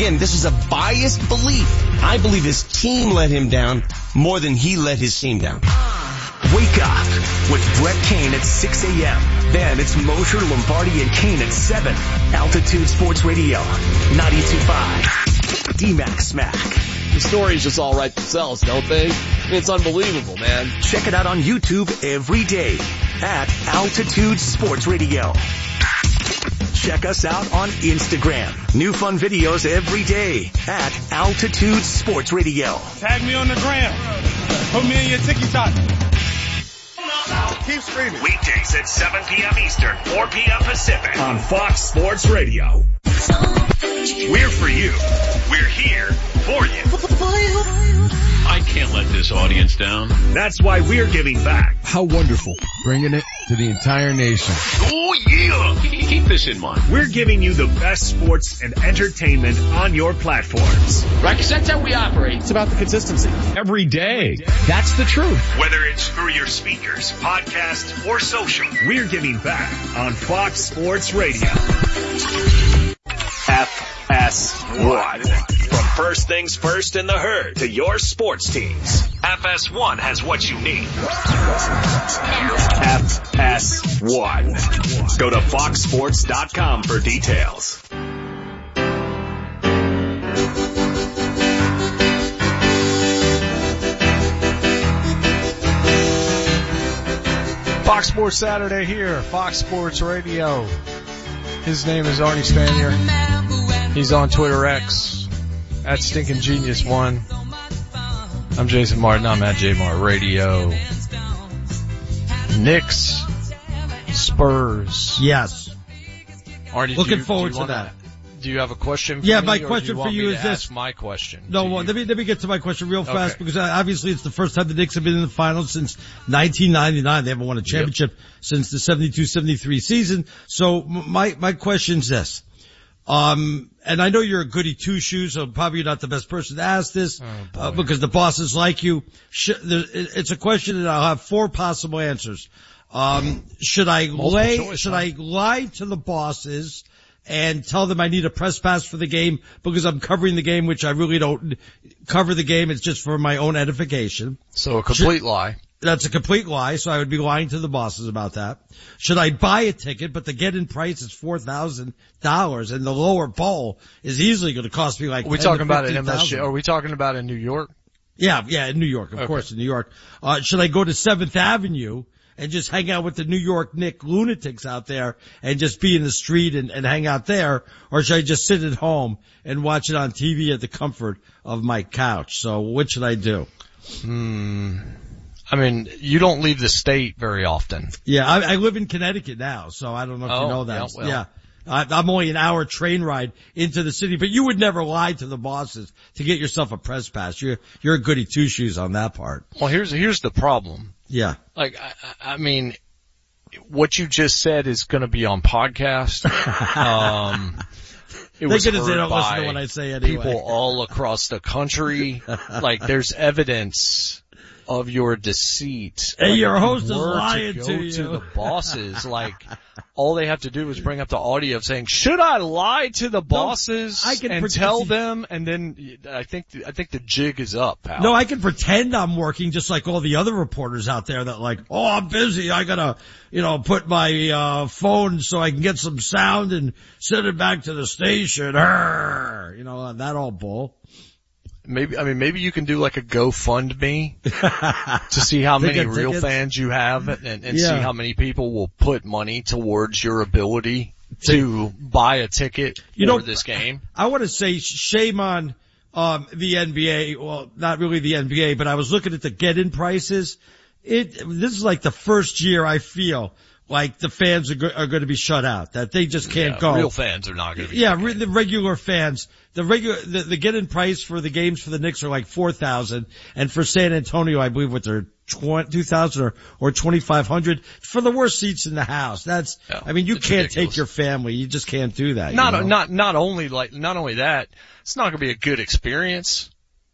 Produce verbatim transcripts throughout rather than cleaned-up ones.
again, this is a biased belief. I believe his team let him down more than he let his team down. Wake up with Brett Kane at six a.m. Then it's Mosher, Lombardi, and Kane at seven. Altitude Sports Radio, ninety-two point five. D-Mac Smack. The stories just all write themselves, don't they? It's unbelievable, man. Check it out on YouTube every day at Altitude Sports Radio. Check us out on Instagram. New fun videos every day at Altitude Sports Radio. Tag me on the gram. Put me in your TikTok. Keep screaming. Weekdays at seven p.m. Eastern, four p.m. Pacific on Fox Sports Radio. We're for you. We're here for you. I can't let this audience down. That's why we're giving back. How wonderful. Bringing it to the entire nation. Oh, yeah. Keep this in mind. We're giving you the best sports and entertainment on your platforms. Right, because that's how we operate. It's about the consistency. Every day. That's the truth. Whether it's through your speakers, podcast, or social, we're giving back on Fox Sports Radio. F S one. From First Things First in the Herd to your sports teams, F S one has what you need. F S one. Go to fox sports dot com for details. Fox Sports Saturday here, Fox Sports Radio. His name is Arnie Spanier. He's on Twitter X, at Stinking Genius one. I'm Jason Martin, I'm at J Mart Radio. Knicks, Spurs. Yes. Arnie, Looking you, forward to wanna, that. Do you have a question for yeah, me? my or question do you for want you me is to this. ask my question. No, to well, you? let me let me get to my question real fast Okay. because obviously it's the first time the Knicks have been in the finals since nineteen ninety-nine. They haven't won a championship yep. since the seventy-two seventy-three season. So my my question's this. Um, and I know you're a goody two-shoes, so probably you're not the best person to ask this, oh, uh, because the bosses like you. Sh- there, it's a question that I'll have four possible answers. Um, should I Multiple lay, choice, should huh? I lie to the bosses and tell them I need a press pass for the game because I'm covering the game, which I really don't cover the game. It's just for my own edification. So a complete should, lie. That's a complete lie, so I would be lying to the bosses about that. Should I buy a ticket, but the get-in price is four thousand dollars, and the lower bowl is easily going to cost me like Are we ten talking to about fifteen an M S G? thousand. Are we talking about in New York? Yeah, yeah, in New York, of Okay. course, in New York. Uh, should I go to seventh Avenue and just hang out with the New York Knick lunatics out there and just be in the street and, and hang out there? Or should I just sit at home and watch it on T V at the comfort of my couch? So what should I do? Hmm. I mean, you don't leave the state very often. Yeah, I, I live in Connecticut now, so I don't know if Oh, you know that. yeah, well. yeah. I, I'm only an hour train ride into the city, but you would never lie to the bosses to get yourself a press pass. You're, you're a goody two shoes on that part. Well, here's, here's the problem. Yeah. Like, I, I mean, what you just said is going to be on podcast. um, it was They're gonna say heard don't by listen to what I say anyway. people all across the country. Like, there's evidence of your deceit. Hey, like, your if you host is were lying to go to you. to the bosses. Like, all they have to do is bring up the audio of saying, "Should I lie to the bosses I can and pretend- tell them?" And then I think I think the jig is up, pal. No, I can pretend I'm working just like all the other reporters out there that like, oh, I'm busy. I gotta, you know, put my, uh, phone so I can get some sound and send it back to the station. Arr! You know, that all bull. Maybe, I mean, maybe you can do like a GoFundMe to see how many Ticket, real tickets. fans you have and, and, and Yeah. see how many people will put money towards your ability to buy a ticket You for know, this game. I want to say shame on, um, the N B A. Well, not really the N B A, but I was looking at the get-in prices. It, this is like the first year I feel like the fans are, go- are going to be shut out, that they just can't Yeah, go. Real fans are not going to be. Yeah, re- the regular fans, the regular, the, the get-in price for the games for the Knicks are like four thousand, and for San Antonio, I believe what they're two thousand or, or twenty-five hundred for the worst seats in the house. That's, Yeah, I mean, you it's can't ridiculous. take your family. You just can't do that. Not, you know? not, not only like, not only that, it's not going to be a good experience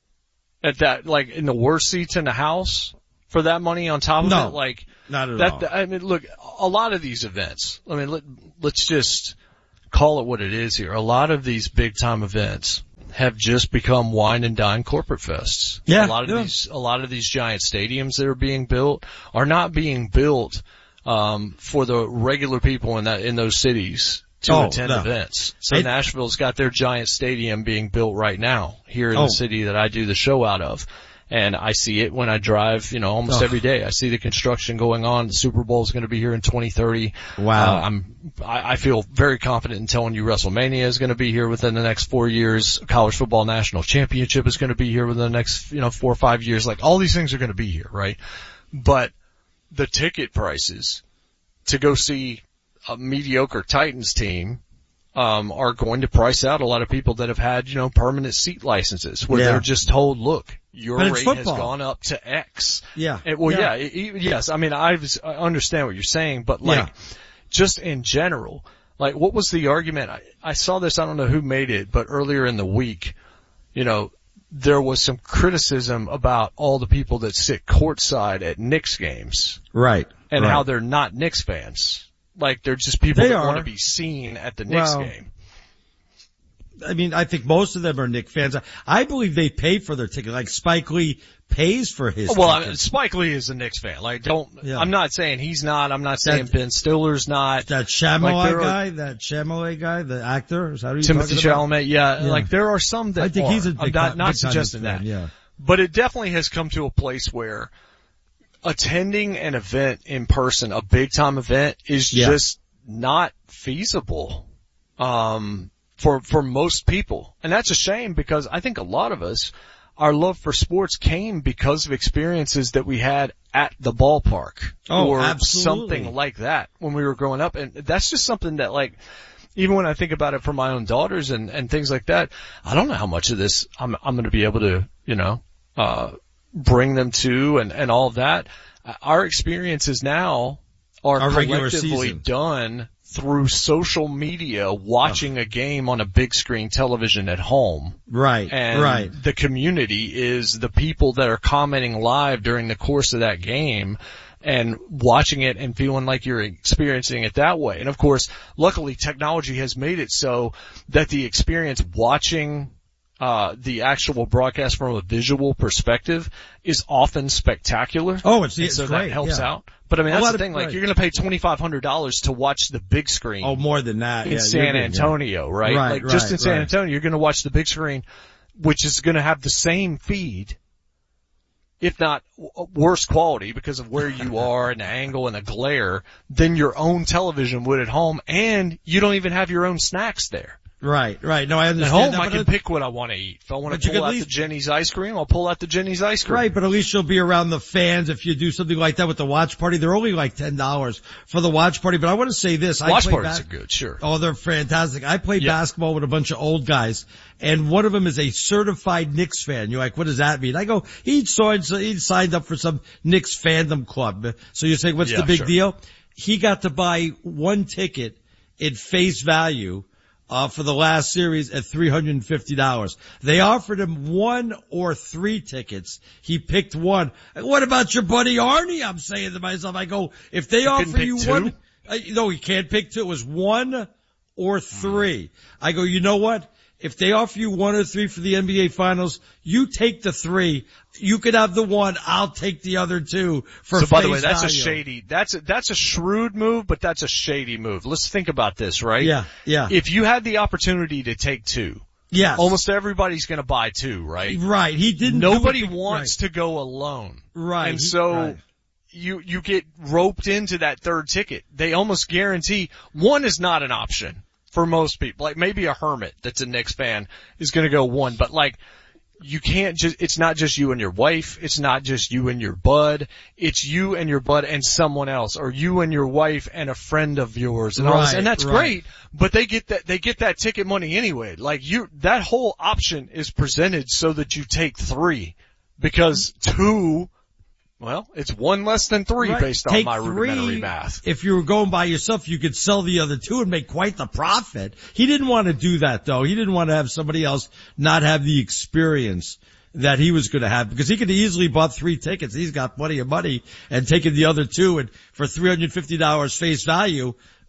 at that, like in the worst seats in the house for that money on top of No, it. Like, not at that, all. I mean, look, a lot of these events, I mean, let, let's just call it what it is here. A lot of these big time events, have just become wine and dine corporate fests. Yeah. A lot of yeah. these, a lot of these giant stadiums that are being built are not being built, um, for the regular people in that, in those cities to oh, attend no. events. So it, Nashville's got their giant stadium being built right now here in oh. the city that I do the show out of. And I see it when I drive, you know, almost oh. every day. I see the construction going on. The Super Bowl is going to be here in twenty thirty. Wow. Uh, I'm, I, I feel very confident in telling you WrestleMania is going to be here within the next four years. College Football National Championship is going to be here within the next, you know, four or five years. Like, all these things are going to be here, right? But the ticket prices to go see a mediocre Titans team Um, are going to price out a lot of people that have had, you know, permanent seat licenses where yeah. they're just told, look, your but rate has gone up to X. Yeah. And, well, yeah. yeah, it, it, yes. I mean, I've, I understand what you're saying, but like, yeah. just in general, like, what was the argument? I, I saw this, I don't know who made it, but earlier in the week, you know, there was some criticism about all the people that sit courtside at Knicks games. Right. And right. how they're not Knicks fans. Like, they're just people they that are. want to be seen at the Knicks well, game. I mean, I think most of them are Knicks fans. I believe they pay for their ticket. Like, Spike Lee pays for his Well, ticket. I mean, Spike Lee is a Knicks fan. Like, don't, yeah. I'm not saying he's not. I'm not saying that, Ben Stiller's not. That Chalamet like, guy, are, that Chalamet guy, the actor, is that who you're Timothy talking about? Chalamet, yeah, yeah. Like, there are some that I think are. he's a big I'm not, time, not big suggesting fan, that. yeah. But it definitely has come to a place where attending an event in person, a big time event, is yeah. just not feasible. Um, for, for most people. And that's a shame because I think a lot of us, our love for sports came because of experiences that we had at the ballpark. Oh, or absolutely. something like that when we were growing up. And that's just something that, like, even when I think about it for my own daughters and, and things like that, I don't know how much of this I'm, I'm going to be able to, you know, uh, bring them to and, and all of that. Our experiences now are Our regular collectively season. done through social media, watching a game on a big screen television at home. Right, and right. the community is the people that are commenting live during the course of that game and watching it and feeling like you're experiencing it that way. And of course, luckily technology has made it so that the experience watching uh the actual broadcast from a visual perspective is often spectacular. Oh, it's, and it's so great. that helps yeah. out. But I mean, A that's lot the of- thing. Like, right. you're going to pay twenty-five hundred dollars to watch the big screen. Oh, more than that. in yeah, San you're- Antonio, right? Right, Like, just right, in San right. Antonio, you're going to watch the big screen, which is going to have the same feed, if not w- worse quality because of where you are and the angle and the glare than your own television would at home, and you don't even have your own snacks there. Right, right. No, I At understand home, that. I but can it- pick what I want to eat. If I want But to you pull could out at the least- Jenny's ice cream, I'll pull out the Jenny's ice cream. Right, but at least you'll be around the fans if you do something like that with the watch party. They're only like ten dollars for the watch party, but I want to say this. I Watch play parties bas- are good, sure. Oh, they're fantastic. I play Yeah. basketball with a bunch of old guys, and one of them is a certified Knicks fan. You're like, what does that mean? I go, he signed, he signed up for some Knicks fandom club. So you're saying, what's Yeah, the big sure. deal? He got to buy one ticket at face value Uh, for the last series at three hundred fifty dollars. They offered him one or three tickets. He picked one. What about your buddy Arnie? I'm saying to myself, I go, if they You couldn't offer pick you two? one, uh, no, he can't pick two. It was one or three. I go, you know what? If they offer you one or three for the N B A finals, you take the three. You could have the one. I'll take the other two for So by the way, face that's a value. shady, that's a, that's a shrewd move, but that's a shady move. Let's think about this, right? Yeah, yeah. If you had the opportunity to take two, Yes. almost everybody's going to buy two, right? Right. He didn't do Nobody it be- wants to go alone. Right. And He- so right. you, you get roped into that third ticket. They almost guarantee one is not an option for most people. Like maybe a hermit that's a Knicks fan is going to go one, but like you can't just, it's not just you and your wife. It's not just you and your bud. It's you and your bud and someone else, or you and your wife and a friend of yours and all this. Right, And that's right. great, but they get that, they get that ticket money anyway. Like you, that whole option is presented so that you take three because two, well, it's one less than three Right. based on Take my three. rudimentary math. If you were going by yourself, you could sell the other two and make quite the profit. He didn't want to do that though. He didn't want to have somebody else not have the experience that he was going to have because he could easily bought three tickets. He's got plenty of money and taken the other two and for three hundred fifty dollars face value.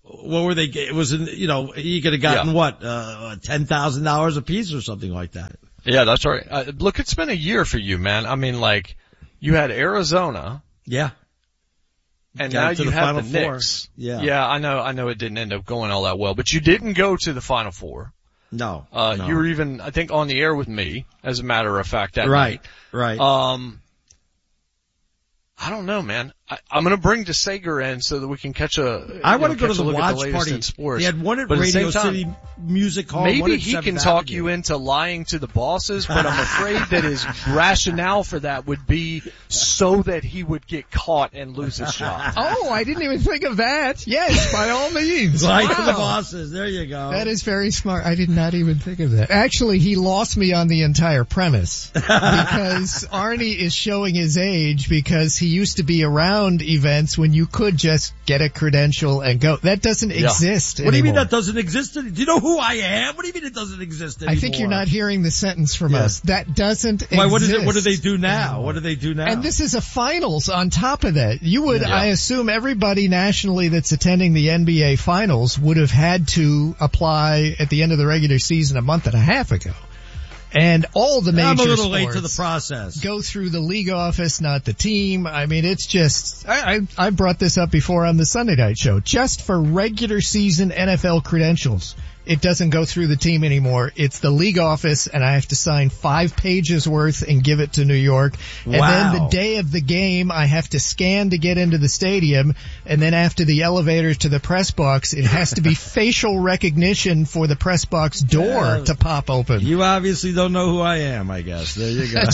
what were they, it was, in, you know, he could have gotten Yeah. what, uh, ten thousand dollars a piece or something like that. Yeah, that's right. Uh, look, it's been a year for you, man. I mean, like, you had Arizona. Yeah. And Got now to you the have Final the Four. Knicks. Yeah. Yeah, I know, I know it didn't end up going all that well, but you didn't go to the Final Four. No. Uh, no. you were even, I think, on the air with me, as a matter of fact, that Right, night. right. Um, I don't know, man. I, I'm gonna bring DeSager in so that we can catch a. I want know, to go to catch a the look at watch latest party. in sports. They had one at But at the Radio same time, City Music Hall. one Maybe at he can seventh talk Avenue. you into lying to the bosses, but I'm afraid that his rationale for that would be so that he would get caught and lose his job. Oh, I didn't even think of that. Yes, by all means. Lie Wow. to the bosses. There you go. That is very smart. I did not even think of that. Actually, he lost me on the entire premise because Arnie is showing his age because he used to be around events when you could just get a credential and go. That doesn't Yeah. exist What do you mean anymore. that doesn't exist? Do you know who I am? What do you mean it doesn't exist anymore? I think you're not hearing the sentence from Yeah. us. That doesn't Why, what is exist it? What do they do now? anymore. What do they do now? And this is a finals on top of that. You would, Yeah. I assume everybody nationally that's attending the N B A finals would have had to apply at the end of the regular season a month and a half ago. And all the major I'm a little sports late to the process. go through the league office, not the team. I mean, it's just, I, I, I brought this up before on the Sunday night show. Just for regular season N F L credentials, it doesn't go through the team anymore. It's the league office, and I have to sign five pages worth and give it to New York. And Wow. then the day of the game, I have to scan to get into the stadium. And then after the elevator to the press box, it has to be facial recognition for the press box door Yeah. to pop open. You obviously don't know who I am, I guess. There you go.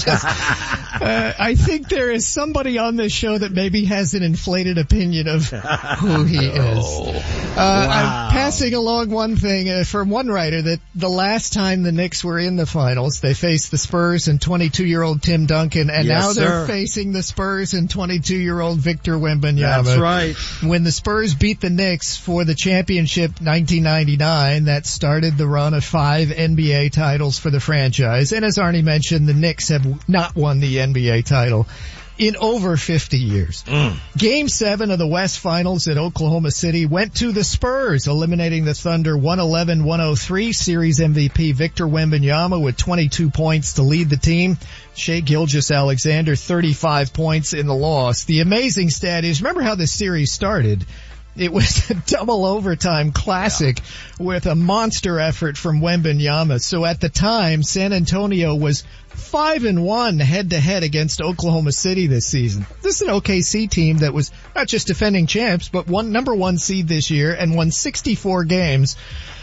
Uh, I think there is somebody on this show that maybe has an inflated opinion of who he is. Uh, Wow. I'm passing along one thing uh, from one writer that the last time the Knicks were in the finals, they faced the Spurs and twenty-two-year-old Tim Duncan, and Yes, now they're sir. facing the Spurs and twenty-two-year-old Victor Wembanyama. That's right. When the Spurs beat the Knicks for the championship nineteen ninety-nine, that started the run of five N B A titles for the franchise. And as Arnie mentioned, the Knicks have not won the N B A title in over fifty years. Mm. Game seven of the West Finals at Oklahoma City went to the Spurs, eliminating the Thunder one eleven one oh three. Series M V P Victor Wembanyama with twenty-two points to lead the team. Shai Gilgeous-Alexander, thirty-five points in the loss. The amazing stat is, remember how this series started? It was a double overtime classic yeah. with a monster effort from Wembanyama. So at the time, San Antonio was five and one head to head against Oklahoma City this season. This is an O K C team that was not just defending champs, but one number one seed this year and won sixty-four games.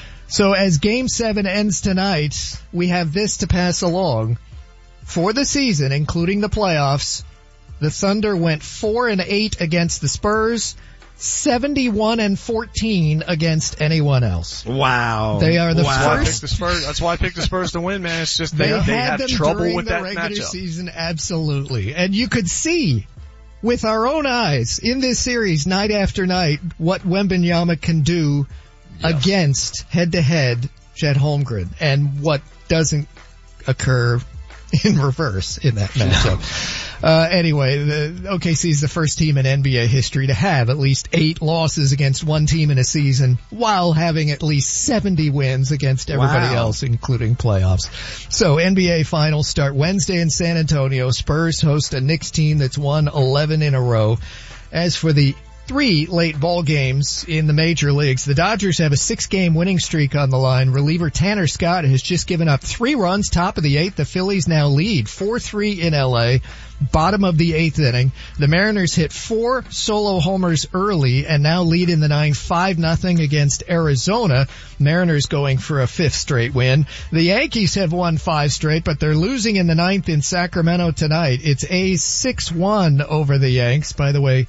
So as game seven ends tonight, we have this to pass along. For the season, including the playoffs, the Thunder went four and eight against the Spurs, seventy-one and fourteen against anyone else. Wow. They are the Wow. first. I picked the Spurs. That's why I picked the Spurs to win, man. It's just they, They, they had had them trouble during with the that regular matchup. season, absolutely. And you could see with our own eyes in this series, night after night, what Wembanyama can do Yes. against head-to-head Chet Holmgren, and what doesn't occur in reverse in that matchup. Uh, anyway, the O K C is the first team in N B A history to have at least eight losses against one team in a season while having at least seventy wins against everybody Wow. else, including playoffs. So N B A finals start Wednesday in San Antonio. Spurs host a Knicks team that's won eleven in a row. As for the three late ball games in the major leagues, the Dodgers have a six-game winning streak on the line. Reliever Tanner Scott has just given up three runs, top of the eighth. The Phillies now lead four three in L A. Bottom of the eighth inning. The Mariners hit four solo homers early and now lead in the ninth five nothing against Arizona. Mariners going for a fifth straight win. The Yankees have won five straight, but they're losing in the ninth in Sacramento tonight. It's A's six one over the Yanks. By the way,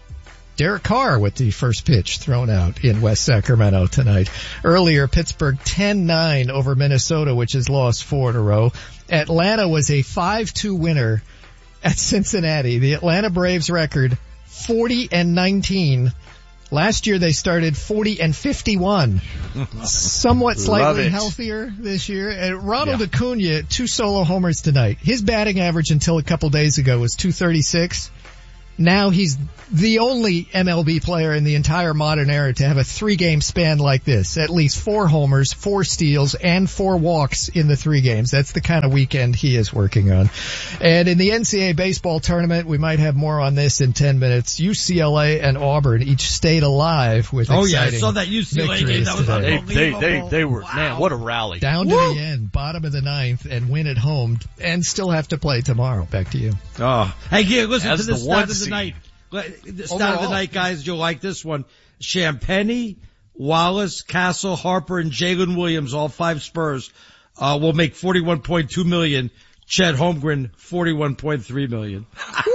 Derek Carr with the first pitch thrown out in West Sacramento tonight. Earlier, Pittsburgh ten nine over Minnesota, which has lost four in a row. Atlanta was a five two winner at Cincinnati. The Atlanta Braves record, forty and nineteen. Last year they started forty and fifty-one. Somewhat slightly healthier this year. And Ronald yeah. Acuna, two solo homers tonight. His batting average until a couple days ago was two thirty-six. now he's the only M L B player in the entire modern era to have a three-game span like this. At least four homers, four steals, and four walks in the three games. That's the kind of weekend he is working on. And in the N C double A baseball tournament, we might have more on this in ten minutes. U C L A and Auburn each stayed alive with oh, exciting yeah, I saw that U C L A game. That was they, unbelievable. they, they, they were, wow. man, what a rally. Down Woo! to the end, bottom of the ninth, and win at home, and still have to play tomorrow. Back to you. Oh, hey, yeah, listen As to the, the start one of the seed. night. The start Overall. of the night, guys. You'll like this one. Champagny, Wallace, Castle, Harper, and Jalen Williams, all five Spurs, uh, will make forty-one point two million. Chet Holmgren, forty-one point three million.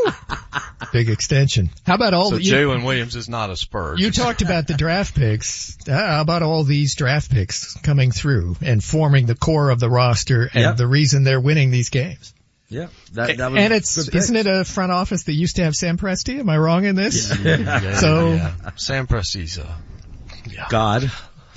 Big extension. How about all So the, you, Jalen Williams is not a Spur. you talked about the draft picks. Uh, How about all these draft picks coming through and forming the core of the roster and Yep. the reason they're winning these games? Yeah, that, that was And it's, good pick. isn't it a front office that used to have Sam Presti? Am I wrong in this? Yeah, So- yeah. Sam Presti's uh, yeah. God.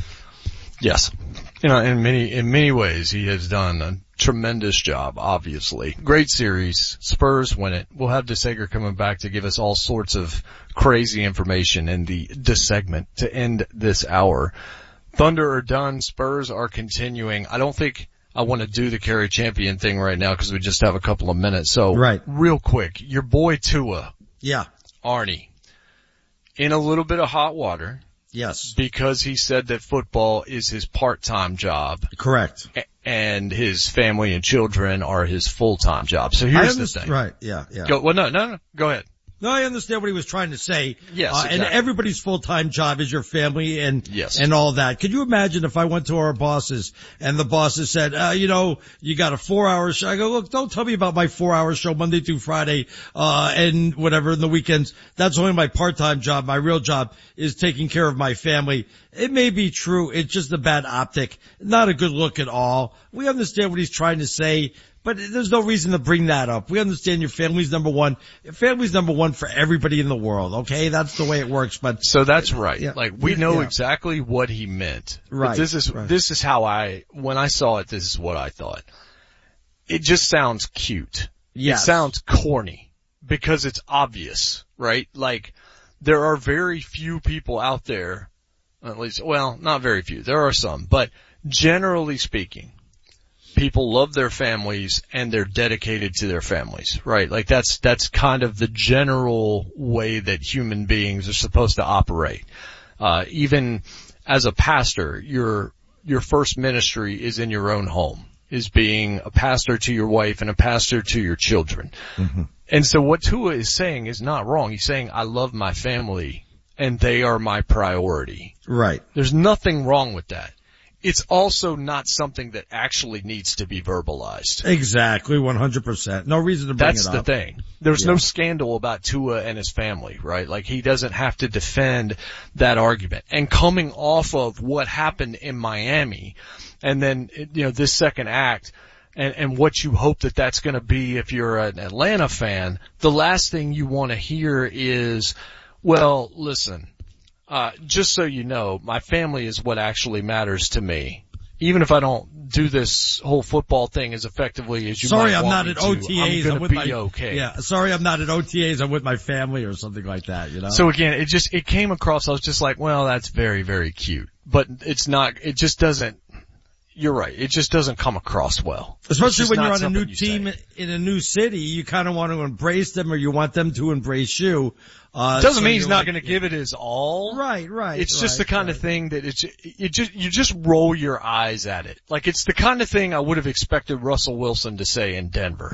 Yes. You know, in many, in many ways, he has done a tremendous job, obviously. Great series. Spurs win it. We'll have DeSager coming back to give us all sorts of crazy information in the D segment to end this hour. Thunder are done. Spurs are continuing. I don't think I want to do the carry champion thing right now because we just have a couple of minutes. So, Right. real quick, your boy Tua, Yeah. Arnie, in a little bit of hot water Yes. because he said that football is his part-time job Correct. a- and his family and children are his full-time job. So I here's the understand- thing. Right. Yeah. Yeah. Go, well, no, no, no. Go ahead. No, I understand what he was trying to say. Yes, uh, and exactly. everybody's full-time job is your family and Yes. and all that. Could you imagine if I went to our bosses and the bosses said, uh, you know, you got a four-hour show? I go, look, don't tell me about my four-hour show Monday through Friday, uh, and whatever in the weekends. That's only my part-time job. My real job is taking care of my family. It may be true. It's just a bad optic. Not a good look at all. We understand what he's trying to say. But there's no reason to bring that up. We understand your family's number one. Your family's number one for everybody in the world, okay? That's the way it works, but So that's right. Yeah. Like we know Yeah. exactly what he meant. But Right, this is, right. this is how I, when I saw it, this is what I thought. It just sounds cute. yes. It sounds corny because it's obvious, right? Like there are very few people out there, at least, well, not very few. There are some, but generally speaking, people love their families and they're dedicated to their families, right? Like that's, that's kind of the general way that human beings are supposed to operate. Uh, even as a pastor, your, your first ministry is in your own home, is being a pastor to your wife and a pastor to your children. Mm-hmm. And so what Tua is saying is not wrong. He's saying, I love my family and they are my priority. Right. There's nothing wrong with that. It's also not something that actually needs to be verbalized. Exactly, one hundred percent. No reason to bring That's it the up. thing. There's Yeah. no scandal about Tua and his family, right? Like he doesn't have to defend that argument. And coming off of what happened in Miami and then, you know, this second act and, and what you hope that that's going to be if you're an Atlanta fan, the last thing you want to hear is, well, listen, Uh, just so you know, my family is what actually matters to me. Even if I don't do this whole football thing as effectively as you Sorry, might I'm want not me at to, O T As. I'm I'm gonna with be my, okay. Yeah, sorry, I'm not at O T As. I'm with my family or something like that, you know? So again, it just, it came across, I was just like, well, that's very, very cute. But it's not, it just doesn't, you're right, it just doesn't come across well. It's Especially just when you're not on a new something you team say. in a new city, you kind of want to embrace them or you want them to embrace you. Uh, Doesn't so mean he's you're not like- going to give it his all. Right, right. It's just right, the kind right. of thing that it's, it just, you just roll your eyes at it. Like it's the kind of thing I would have expected Russell Wilson to say in Denver.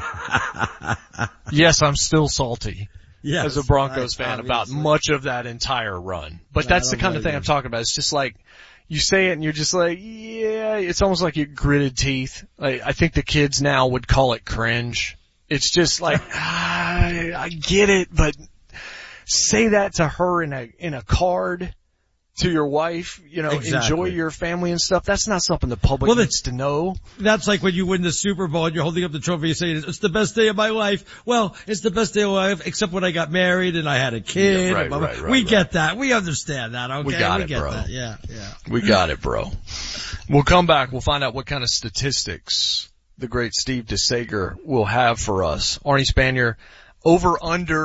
Yes, I'm still salty. Yes, as a Broncos right, fan about obviously. much of that entire run. But No, that's I the don't kind of blame thing you. I'm talking about. It's just like, you say it and you're just like, yeah, it's almost like you gritted teeth. Like, I think the kids now would call it cringe. It's just like, ah, I get it, but say that to her in a, in a card to your wife, you know, Exactly. enjoy your family and stuff. That's not something the public Well, needs to know. That's like when you win the Super Bowl and you're holding up the trophy, you say, it's the best day of my life. Well, it's the best day of my life, except when I got married and I had a kid. Yeah, right, and blah, blah. right, right, we right. get that. We understand that, okay? We got it, get bro. that. Yeah, yeah. We got it, bro. We'll come back. We'll find out what kind of statistics the great Steve DeSager will have for us. Arnie Spanier, over under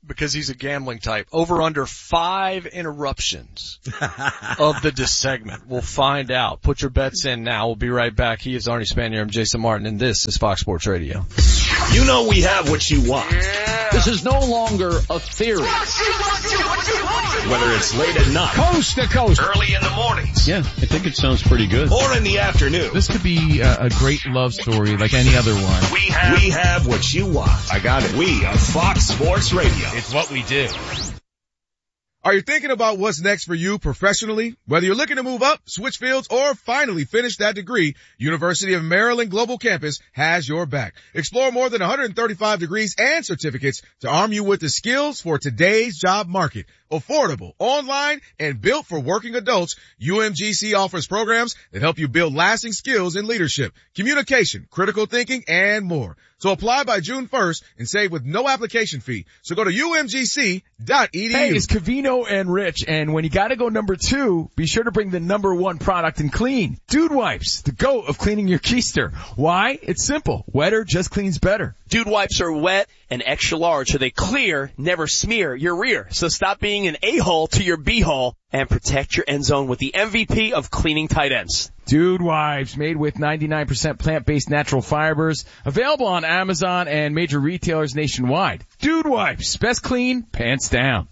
because he's a gambling type. Over under five interruptions of the segment. We'll find out. Put your bets in now. We'll be right back. He is Arnie Spanier. I'm Jason Martin, and this is Fox Sports Radio. You know we have what you want. This is no longer a theory. Whether it's late at night, Coast to coast, early in the mornings, yeah, I think it sounds pretty good. or in the afternoon. This could be a, a great love story like any other one. We have, we have what you want. I got it. We are Fox Sports Radio. It's what we do. Are you thinking about what's next for you professionally? Whether you're looking to move up, switch fields, or finally finish that degree, University of Maryland Global Campus has your back. Explore more than one hundred thirty-five degrees and certificates to arm you with the skills for today's job market. Affordable, online, and built for working adults, U M G C offers programs that help you build lasting skills in leadership, communication, critical thinking, and more. So apply by June first and save with no application fee. So go to U M G C dot E D U. Hey, it's Covino and Rich, and when you gotta go number two, be sure to bring the number one product in clean. Dude Wipes, the GOAT of cleaning your keister. Why? It's simple. Wetter just cleans better. Dude Wipes are wet and extra large, so they clear, never smear your rear. So stop being an a-hole to your b-hole and protect your end zone with the M V P of cleaning tight ends. Dude Wipes, made with ninety-nine percent plant-based natural fibers, available on Amazon and major retailers nationwide. Dude Wipes, best clean, pants down.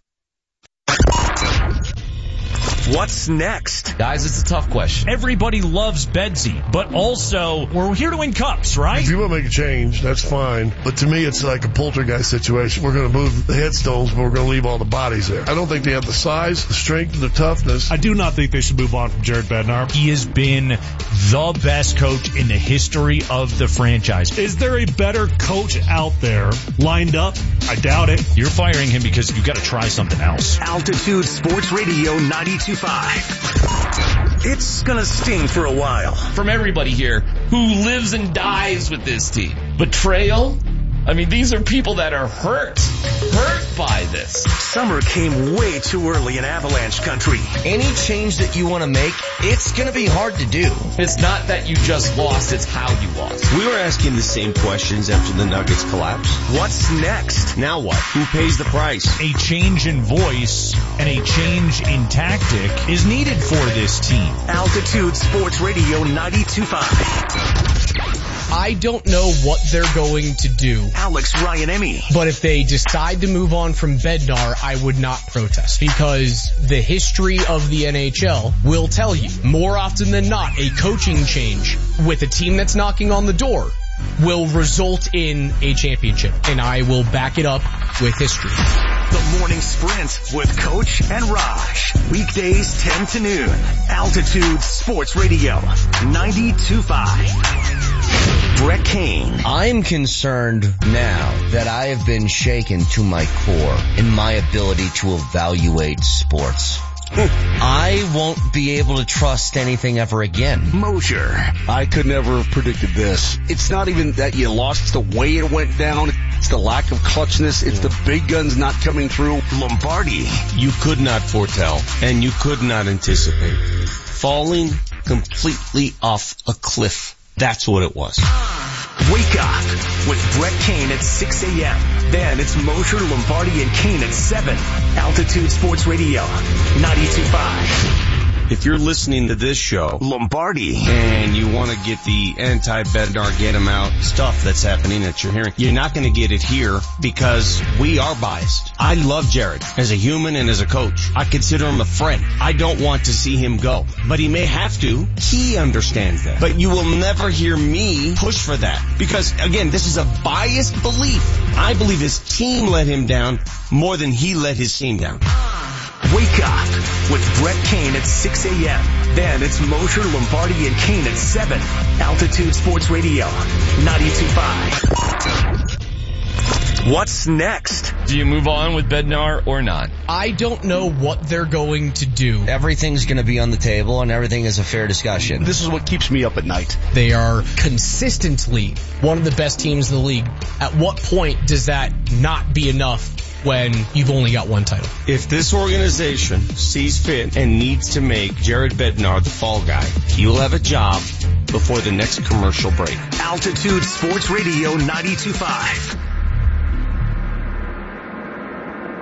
What's next? Guys, it's a tough question. Everybody loves Bedsy, but also we're here to win cups, right? If you want to make a change, that's fine. But to me, it's like a poltergeist situation. We're going to move the headstones, but we're going to leave all the bodies there. I don't think they have the size, the strength, the toughness. I do not think they should move on from Jared Bednar. He has been the best coach in the history of the franchise. Is there a better coach out there lined up? I doubt it. You're firing him because you got to try something else. Altitude Sports Radio ninety-two point five. It's gonna sting for a while. From everybody here who lives and dies with this team. Betrayal? I mean, these are people that are hurt. Hurt by this. Summer came way too early in Avalanche country. Any change that you want to make, it's going to be hard to do. It's not that you just lost, it's how you lost. We were asking the same questions after the Nuggets collapsed. What's next? Now what? Who pays the price? A change in voice and a change in tactic is needed for this team. Altitude Sports Radio ninety-two point five. I don't know what they're going to do. Alex Ryan-Emmy. But if they decide to move on from Bednar, I would not protest because the history of the N H L will tell you more often than not a coaching change with a team that's knocking on the door will result in a championship, and I will back it up with history. The Morning Sprint with Coach and Raj. Weekdays ten to noon. Altitude Sports Radio ninety-two point five. Brett Kane. I'm concerned now that I have been shaken to my core in my ability to evaluate sports. I won't be able to trust anything ever again. Mosier. I could never have predicted this. It's not even that you lost, it's the way it went down. It's the lack of clutchness. It's the big guns not coming through. Lombardi. You could not foretell, and you could not anticipate. Falling completely off a cliff. That's what it was. Wake up with Brett Kane at six a.m. Then it's Mosher, Lombardi, and Kane at seven. Altitude Sports Radio ninety-two point five. If you're listening to this show, Lombardi, and you want to get the anti-Bednar, get him out stuff that's happening that you're hearing, you're not going to get it here because we are biased. I love Jared as a human and as a coach. I consider him a friend. I don't want to see him go, but he may have to. He understands that. But you will never hear me push for that because, again, this is a biased belief. I believe his team let him down more than he let his team down. Wake up with Brett Kane at six a.m. Then it's Mosher, Lombardi, and Kane at seven. Altitude Sports Radio ninety-two point five. What's next? Do you move on with Bednar or not? I don't know what they're going to do. Everything's going to be on the table and everything is a fair discussion. This is what keeps me up at night. They are consistently one of the best teams in the league. At what point does that not be enough when you've only got one title? If this organization sees fit and needs to make Jared Bednar the fall guy, he will have a job before the next commercial break. Altitude Sports Radio ninety-two point five.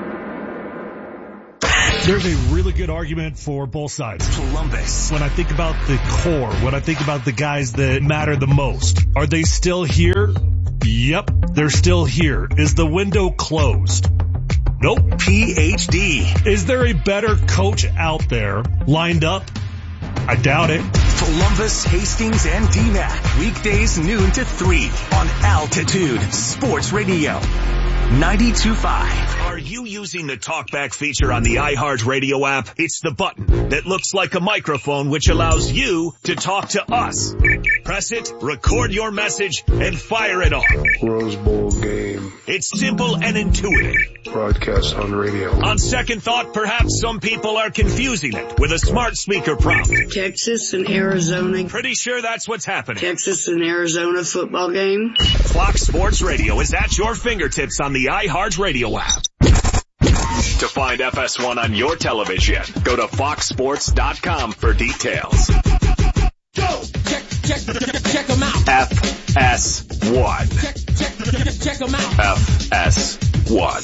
There's a really good argument for both sides. Columbus. When I think about the core, when I think about the guys that matter the most, are they still here? Yep, they're still here. Is the window closed? Nope. P H D. Is there a better coach out there lined up? I doubt it. Columbus, Hastings, and D M A C. Weekdays noon to three on Altitude Sports Radio. ninety-two point five. Are you using the TalkBack feature on the iHeartRadio app? It's the button that looks like a microphone which allows you to talk to us. Press it, record your message, and fire it off. Rose Bowl game. It's simple and intuitive. Broadcast on radio. On second thought, perhaps some people are confusing it with a smart speaker prompt. Texas and Arizona. Pretty sure that's what's happening. Texas and Arizona football game. Fox Sports Radio is at your fingertips on the iHeartRadio app. To find F S one on your television, go to fox sports dot com for details. Go! Check, check, check, check them out. F S one. Check, check, check, check them out. F S one.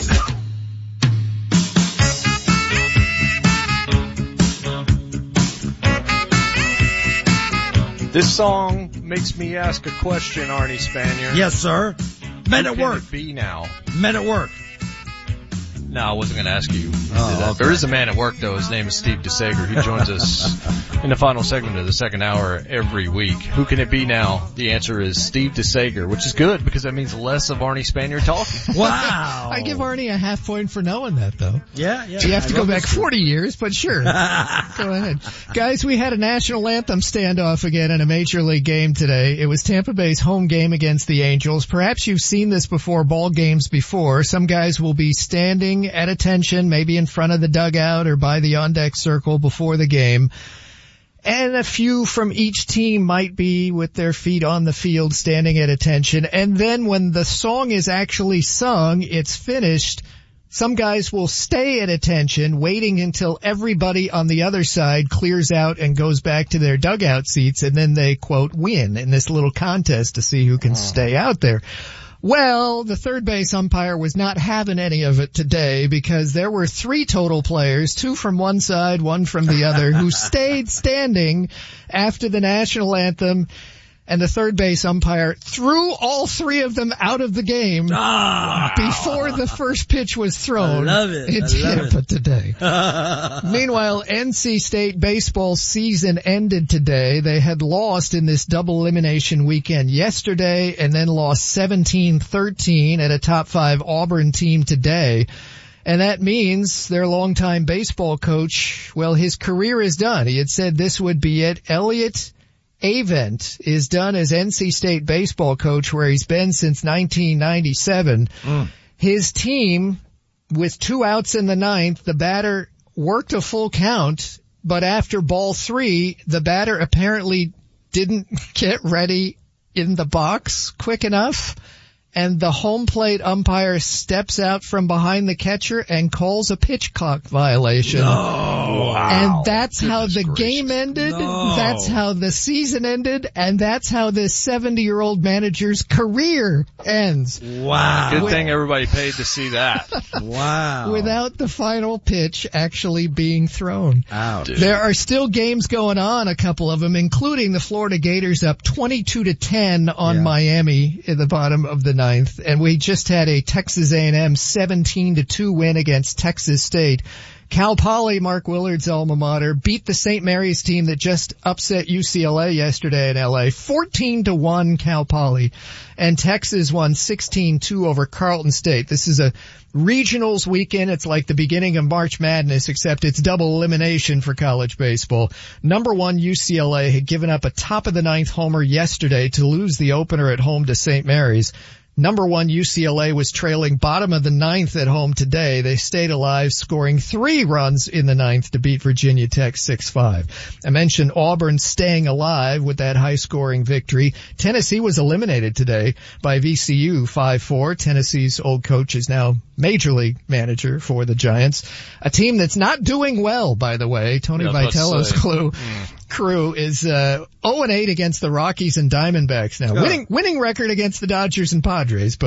This song makes me ask a question, Arnie Spanier. Yes, sir. Men Who at can work. it be now? Men at work. No, I wasn't going to ask you. Oh, that. okay. There is a man at work, though. His name is Steve DeSager. He joins us in the final segment of the second hour every week. Who can it be now? The answer is Steve DeSager, which is good because that means less of Arnie Spanier talking. Wow. I give Arnie a half point for knowing that, though. Yeah, yeah. You have to I go love back this forty years, but sure. Go ahead. Guys, we had a national anthem standoff again in a major league game today. It was Tampa Bay's home game against the Angels. Perhaps you've seen this before ball games before. Some guys will be standing at attention, maybe in front of the dugout or by the on-deck circle before the game. And a few from each team might be with their feet on the field standing at attention. And then when the song is actually sung, it's finished, some guys will stay at attention, waiting until everybody on the other side clears out and goes back to their dugout seats, and then they, quote, win in this little contest to see who can stay out there. Well, the third base umpire was not having any of it today because there were three total players, two from one side, one from the other, who stayed standing after the national anthem, and the third base umpire threw all three of them out of the game ah, before the first pitch was thrown I love it. in I Tampa love it. today. Meanwhile, N C State baseball season ended today. They had lost in this double elimination weekend yesterday and then lost seventeen thirteen at a top five Auburn team today. And that means their longtime baseball coach, well, his career is done. He had said this would be it. Elliott Avent is done as N C State baseball coach, where he's been since nineteen ninety-seven. Mm. His team, with two outs in the ninth, the batter worked a full count, but after ball three, the batter apparently didn't get ready in the box quick enough, and the home plate umpire steps out from behind the catcher and calls a pitch clock violation. No. Wow. And that's Goodness how the gracious. game ended. No. That's how the season ended. And that's how this seventy-year-old manager's career ends. Wow. Good thing everybody paid to see that. Wow. Without the final pitch actually being thrown. Ouch. There are still games going on, a couple of them, including the Florida Gators up twenty-two to ten on Yeah. Miami in the bottom of the ninth. And we just had a Texas A and M seventeen to two win against Texas State. Cal Poly, Mark Willard's alma mater, beat the Saint Mary's team that just upset U C L A yesterday in L A. fourteen to one Cal Poly. And Texas won sixteen two over Carleton State. This is a regionals weekend. It's like the beginning of March Madness, except it's double elimination for college baseball. Number one U C L A had given up a top of the ninth homer yesterday to lose the opener at home to Saint Mary's. Number one U C L A was trailing bottom of the ninth at home today. They stayed alive, scoring three runs in the ninth to beat Virginia Tech six five. I mentioned Auburn staying alive with that high-scoring victory. Tennessee was eliminated today by V C U five four. Tennessee's old coach is now major league manager for the Giants. A team that's not doing well, by the way. Tony Yeah, Vitello's clue. Mm. crew is uh oh and eight against the Rockies and Diamondbacks now. Oh. Winning winning record against the Dodgers and Padres, but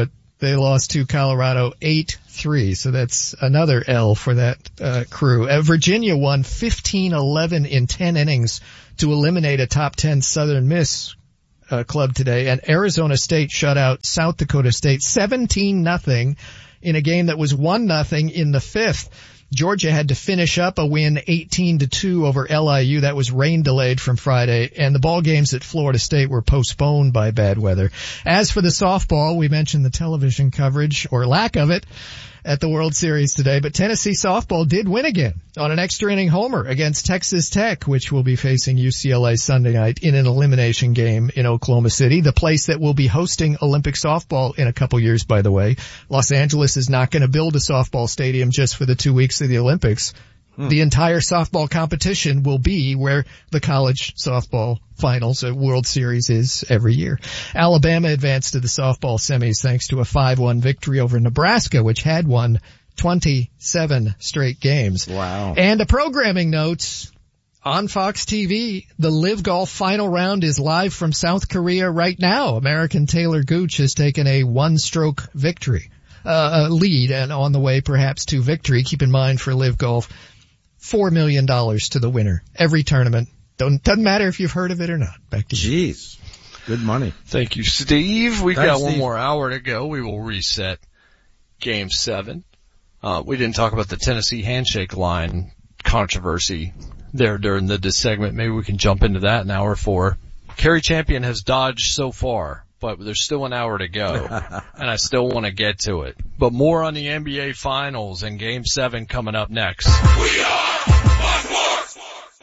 They lost to Colorado eight three, so that's another L for that uh, crew. Uh, Virginia won fifteen eleven in ten innings to eliminate a top ten Southern Miss uh, club today, and Arizona State shut out South Dakota State seventeen nothing in a game that was one nothing in the fifth. Georgia had to finish up a win eighteen to two over L I U. That was rain delayed from Friday, and the ball games at Florida State were postponed by bad weather. As for the softball, we mentioned the television coverage, or lack of it, at the World Series today, but Tennessee softball did win again on an extra inning homer against Texas Tech, which will be facing U C L A Sunday night in an elimination game in Oklahoma City, the place that will be hosting Olympic softball in a couple years, by the way. Los Angeles is not going to build a softball stadium just for the two weeks of the Olympics. Hmm. The entire softball competition will be where the college softball finals at World Series is every year. Alabama advanced to the softball semis thanks to a five one victory over Nebraska, which had won twenty-seven straight games. Wow. And a programming note on Fox T V, the Live Golf final round is live from South Korea right now. American Taylor Gooch has taken a one-stroke victory, uh, lead, and on the way perhaps to victory. Keep in mind for Live Golf, four million dollars to the winner every tournament. Don't, doesn't matter if you've heard of it or not. Back to you. Jeez. Good money. Thank you, Steve. We've Thanks, got one Steve. more hour to go. We will reset game seven. Uh, we didn't talk about the Tennessee handshake line controversy there during the this segment. Maybe we can jump into that in hour four. Kerry Champion has dodged so far, but there's still an hour to go, and I still want to get to it. But more on the N B A Finals and game seven coming up next. We are Fox Sports.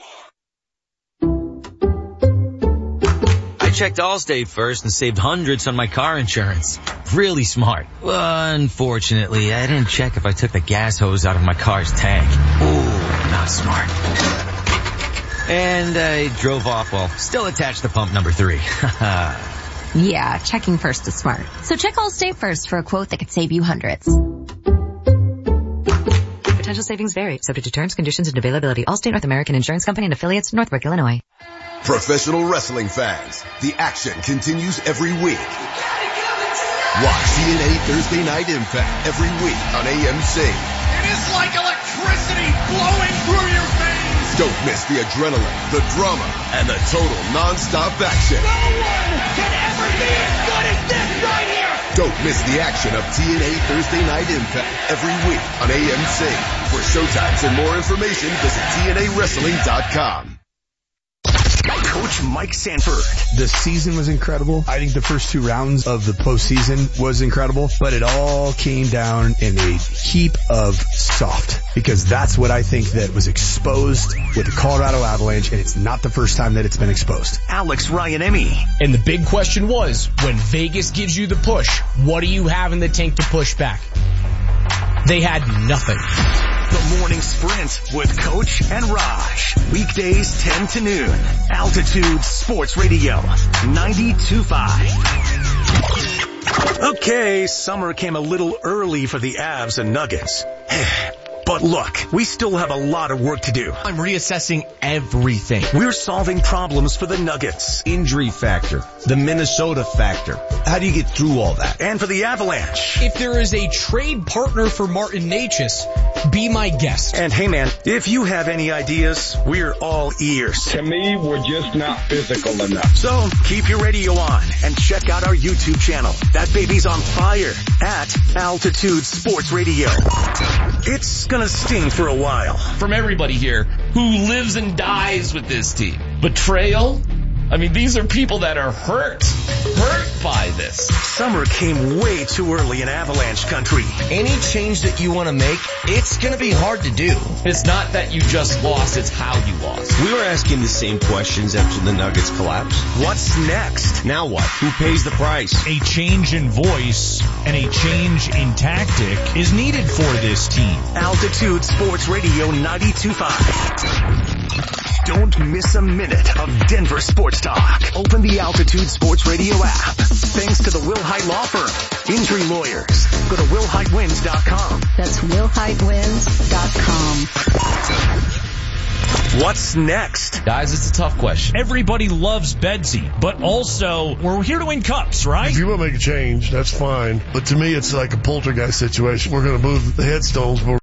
I checked Allstate first and saved hundreds on my car insurance. Really smart. Unfortunately, I didn't check if I took the gas hose out of my car's tank. Ooh, not smart. And I drove off while still attached to pump number three. Yeah, checking first is smart. So check Allstate first for a quote that could save you hundreds. Potential savings vary, subject to terms, conditions, and availability. Allstate North American Insurance Company and affiliates, Northbrook, Illinois. Professional wrestling fans, the action continues every week. Watch T N A Thursday Night Impact every week on A M C. It is like electricity flowing through your veins. Don't miss the adrenaline, the drama, and the total non-stop action. No one can ever be as good as this right here. Don't miss the action of T N A Thursday Night Impact every week on A M C. For showtimes and more information, visit T N A wrestling dot com. Coach Mike Sanford. The season was incredible. I think the first two rounds of the postseason was incredible, but it all came down in a heap of soft, because that's what I think that was exposed with the Colorado Avalanche, and it's not the first time that it's been exposed. Alex Ryan-Emmy. And the big question was, when Vegas gives you the push, what do you have in the tank to push back? They had nothing. The Morning Sprint with Coach and Raj. Weekdays ten to noon. Altitude Sports Radio ninety-two point five. Okay, summer came a little early for the Avs and Nuggets. But look, we still have a lot of work to do. I'm reassessing everything. We're solving problems for the Nuggets. Injury factor, the Minnesota factor. How do you get through all that? And for the Avalanche. If there is a trade partner for Martin Necas, be my guest. And hey man, if you have any ideas, we're all ears. To me, we're just not physical enough. So keep your radio on and check out our YouTube channel. That baby's on fire at Altitude Sports Radio. It's gonna sting for a while. From everybody here who lives and dies with this team. Betrayal? I mean, these are people that are hurt. Hurt by this. Summer came way too early in Avalanche country. Any change that you want to make, it's going to be hard to do. It's not that you just lost, it's how you lost. We were asking the same questions after the Nuggets collapsed. What's next? Now what? Who pays the price? A change in voice and a change in tactic is needed for this team. Altitude Sports Radio ninety-two point five. Don't miss a minute of Denver sports talk. Open the Altitude Sports Radio app. Thanks to the Wilhite Law Firm. Injury lawyers. Go to will hite wins dot com. That's will hite wins dot com. What's next? Guys, it's a tough question. Everybody loves Bedsy, but also we're here to win cups, right? If you want to make a change, that's fine. But to me, it's like a poltergeist situation. We're going to move the headstones, but we're